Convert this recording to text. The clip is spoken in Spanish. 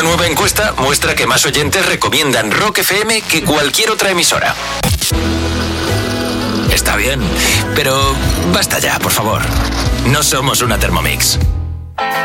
nueva encuesta muestra que más oyentes recomiendan Rock FM que cualquier otra emisora. Está bien, pero basta ya, por favor. No somos una Thermomix.